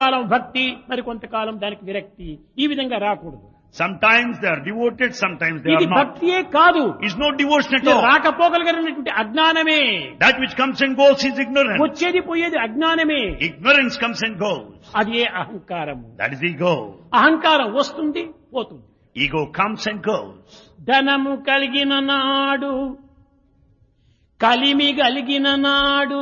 కొంతకాలం భక్తి, మరి కొంతకాలం దానికి విరక్తి. ఈ విధంగా రాకూడదు. Sometimes they are devoted, sometimes they ఇది are not. భక్తియే కాదు, It's not devotion at ఇది all. రాకపోగలిగినటువంటి అజ్ఞానమే. That which comes and goes is ignorance. వచ్చేది పోయేది అజ్ఞానమే. Ignorance comes and goes. అది ఏ అహంకారము. That is ego. అహంకారం వస్తుంది పోతుంది. Ego comes and goes. ధనము కలిగిన నాడు, కలిమి కలిగిన నాడు,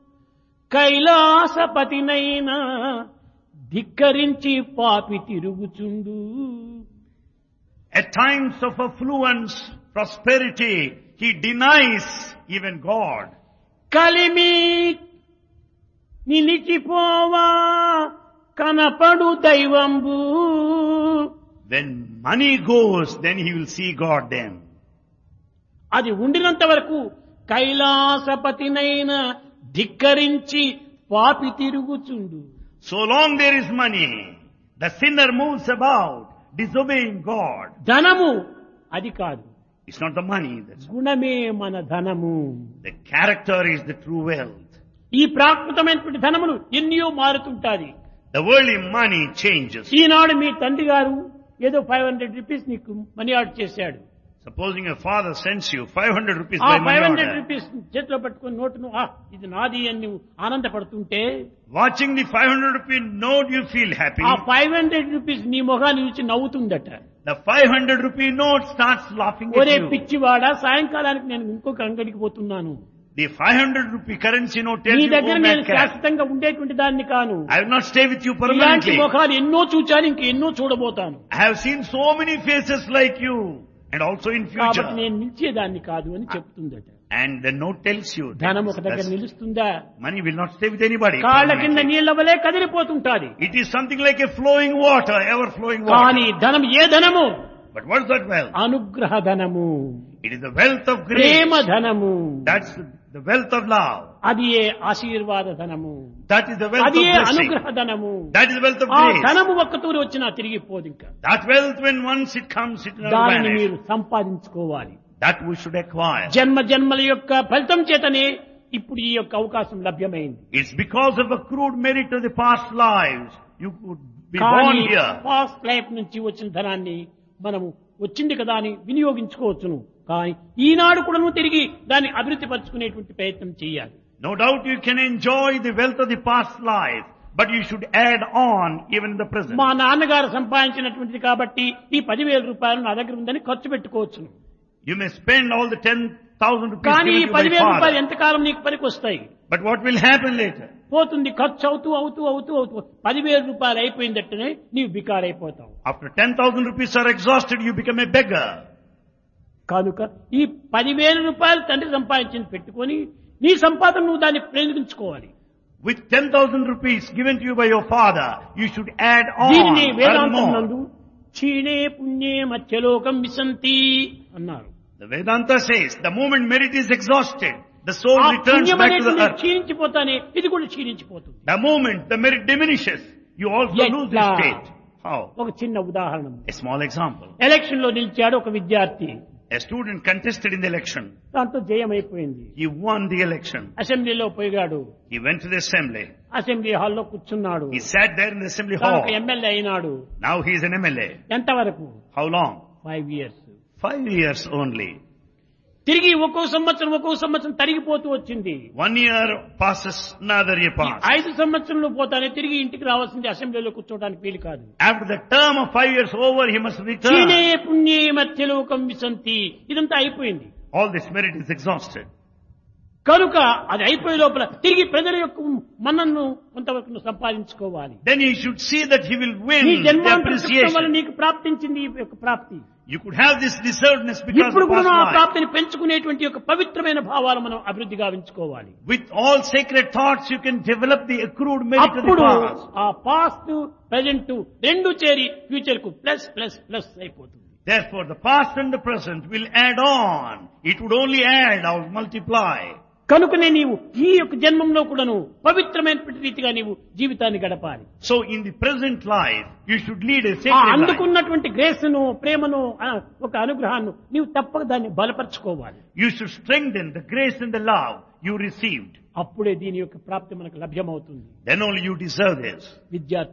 కైలాసపతినైనా ధిక్కరించి పాపి తిరుగుచుండు. At times of affluence, prosperity, he denies even God. Kalimi నిలిచిపోవా కనపడు దైవంబు. When money goes, then he will see God then. అది ఉండినంత వరకు కైలాసపతినైనా ధిక్కరించి పాపి తిరుగుచుండు. So long there is money, the sinner moves about, disobeying God. ధనము అది కాదు, It's not the money. గుణమే మన ధనము. The character is the true wealth. ఈ ప్రాకృతమైనటువంటి ధనములు ఎన్నో మారుతుంటాది. The worldly money changes. ఈనాడు మీ తండ్రి గారు ఏదో 500 రూపీస్ నీకు మనీ ఆర్డర్ చేశాడు. Supposing a father sends you 500 rupees ఆ by money 500 order. రూపీస్ చేతిలో పట్టుకుని నోటును ఇది నాది అని నువ్వు ఆనందపడుతుంటే, Watching the 500 rupee note, you feel happy. ఆ 500 రూపీస్ నీ మొహాన్ని చూసి నవ్వుతుందట. The 500 rupee note starts laughing at ఒరే you. పిచ్చివాడా, సాయంకాలానికి నేను ఇంకొక అంగడికి పోతున్నాను. The 500 rupee currency note tells నీ you, దగ్గర oh నేను madcap, శాశ్వతంగా ఉండేటువంటి దాన్ని కాను. I will not stay with you ఇలాంటి permanently. ముఖాలు ఎన్నో చూచాను, ఇంక ఎన్నో చూడబోతాను. I have seen so many faces like you, and also in కాబట్టి future. నేను నిలిచేదాన్ని కాదు అని చెప్తుందట. And the note tells you ధనం ఒక దగ్గర that నిలుస్తుందా? money will not stay with anybody. కాళ్ళ కింద permanently. నీళ్ల వలె కదిలిపోతుంటాది. It is something like a flowing water, ever flowing కానీ water. ధనం ఏ ధనము? But what is that wealth? అనుగ్రహ ధనము, It is the wealth of grace. ప్రేమ ధనము. That's the wealth of love. అది ఏ ఆశీర్వాద ధనము, That is the wealth అది of ఏ blessing. అనుగ్రహ ధనము. That is the wealth of ఆ grace. ధనము ఒక్కతూరి వచ్చినా తిరిగిపోదు. ఇంకా That wealth, when once it comes, it will not దానిని vanish. మీరు సంపాదించుకోవాలి. That we should acquire. జన్మ జన్మల యొక్క ఫలితం చేతనే ఇప్పుడు ఈ యొక్క అవకాశం లభ్యమైంది. It's because of accrued merit of the past lives you could be born కానీ here. పాస్ట్ లైఫ్ నుంచి వచ్చిన ధనాన్ని మనము వచ్చింది కదా అని వినియోగించుకోవచ్చును. కానీ ఈనాడు కూడా తిరిగి దాన్ని అభివృద్ధి పరచుకునేటువంటి ప్రయత్నం చేయాలి. No doubt you can enjoy the wealth of the past life, but you should add on even in the present. మా నాన్నగారు సంపాదించినటువంటిది కాబట్టి ఈ 10,000 రూపాయలు నా దగ్గర ఉందని ఖర్చు పెట్టుకోవచ్చును. You may spend all the 10,000 rupees కానీ ఈ given to you by 10,000 రూపాయలు father. ఎంతకాలం నీకు పనికి వస్తాయి? But what will happen later? పోతుంది, ఖర్చు అవుతూ 10,000 రూపాయలు అయిపోయిందట్టనే నీవు బికారైపోతావు. After 10,000 rupees are exhausted, you become a beggar. కనుక ఈ 10,000 రూపాయలు తండ్రి సంపాదించింది పెట్టుకొని నీ సంపాదన నువ్వు దాన్ని ప్రయోగించుకోవాలి. With 10,000 rupees given to you by your father, you should add on, దీనిని earn వేదాంతం more. నందు క్షీణే పుణ్యే మధ్యలోకం విశంతి అన్నారు. The Vedanta says, the moment merit is exhausted, the soul ఆ returns పుణ్యం back to the అనేది earth. క్షీణించిపోతానే ఇది కూడా క్షీణించిపోతుంది. The moment the merit diminishes, you also lose the Yetla. state. How? ఒక చిన్న ఉదాహరణ. A small example. ఎలక్షన్ లో నిలిచాడు ఒక విద్యార్థి. A student contested in the election. దాంతో జయమైపోయింది. He won the election. అసెంబ్లీలో పోయాడు. He went to the assembly. Assembly హాల్లో కూర్చున్నాడు. He sat there in the assembly తాను hall. ఒక ఎమ్మెల్యే అయినాడు. Now he is an MLA. ఎంతవరకు? How long? 5 years. 5 years only. తిరిగి ఒక్కో సంవత్సరం తరిగిపోతూ వచ్చింది. 1 year passes, another year passes. 5 సంవత్సరంలో పోతానే తిరిగి ఇంటికి రావాల్సింది, అసెంబ్లీలో కూర్చోవడానికి వీలు కాదు. After the term of 5 years over, he must క్షీణే return. పుణ్యే మధ్యలోకం విశంతి, ఇదంతా అయిపోయింది. All this merit is exhausted. కనుక అది అయిపోయే లోపల తిరిగి ప్రజల యొక్క మన్నను కొంతవరకు సంపాదించుకోవాలి. Then he should see that he will win నీ the జన్మాంతర సుకృతం వల్ల appreciation. నీకు ప్రాప్తించింది ఈ యొక్క ప్రాప్తి. You could have this deservedness because ఇప్పుడు of కూడా past ఆ life. ప్రాప్తిని పెంచుకునేటువంటి యొక్క పవిత్రమైన భావాలు మనం అభివృద్ధి గావించుకోవాలి. With all sacred thoughts, you can develop the accrued merit of the అప్పుడు past. ఆ పాస్ట్ ప్రెజెంట్ రెండు చేరి ఫ్యూచర్ కు ప్లస్ ప్లస్ ప్లస్ అయిపోతుంది. Therefore, the past and the present will add on. It would only add or multiply. కనుకనే నీవు ఈ యొక్క జన్మంలో కూడాను పవిత్రమైనటువంటి రీతిగా నీవు జీవితాన్ని గడపాలి. So, in the present life, you should lead a ఆ sacred life. అందుకున్నటువంటి గ్రేస్ను, ప్రేమను, ఒక అనుగ్రహాన్ని నీవు తప్పక దాన్ని బలపరచుకోవాలి. You should strengthen the grace and the love you received. అప్పుడే దీని యొక్క ప్రాప్తి మనకు లభ్యమవుతుంది. Then only you deserve this. విద్యార్థి